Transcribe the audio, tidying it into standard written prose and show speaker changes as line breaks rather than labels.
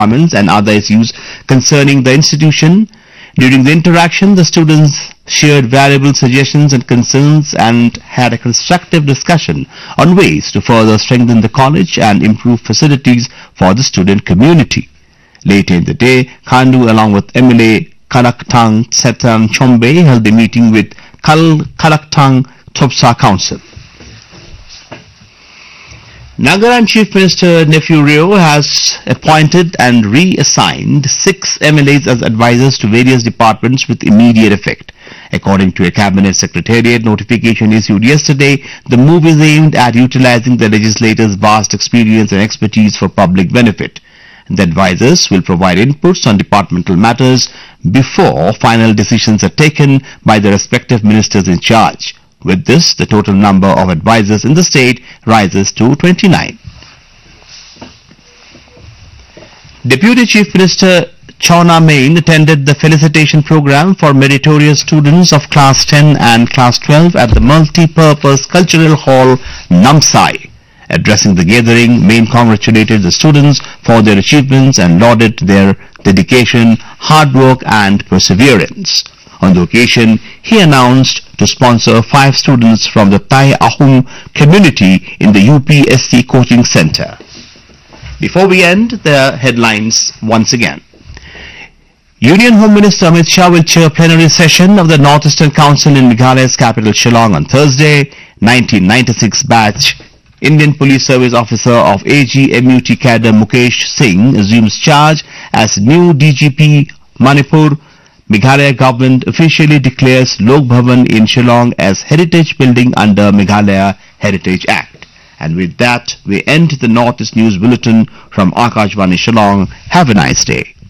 requirements and other issues concerning the institution. During the interaction, the students shared valuable suggestions and concerns and had a constructive discussion on ways to further strengthen the college and improve facilities for the student community. Later in the day, Khandu along with MLA Kalaktang Setang Chombe held a meeting with Kalaktang Thopsa Council. Nagaland Chief Minister Nephew Rio has appointed and reassigned 6 MLAs as advisors to various departments with immediate effect. According to a Cabinet Secretariat notification issued yesterday, the move is aimed at utilizing the legislators' vast experience and expertise for public benefit. The advisors will provide inputs on departmental matters before final decisions are taken by the respective ministers in charge. With this, the total number of advisors in the state rises to 29. Deputy Chief Minister Chawna Main attended the felicitation program for meritorious students of Class 10 and Class 12 at the Multi-Purpose Cultural Hall, Namsai. Addressing the gathering, Main congratulated the students for their achievements and lauded their dedication, hard work and perseverance. On the occasion, he announced to sponsor 5 students from the Thai Ahom community in the UPSC coaching center. Before we end, the headlines once again. Union Home Minister Amit Shah will chair plenary session of the North-Eastern Council in Meghalaya's capital Shillong on Thursday. 1996 batch Indian Police Service Officer of AGMUT cadre Mukesh Singh assumes charge as new DGP Manipur. Meghalaya government officially declares Lok Bhavan in Shillong as heritage building under Meghalaya Heritage Act. And with that, we end the Northeast News Bulletin from Akashvani Shillong. Have a nice day.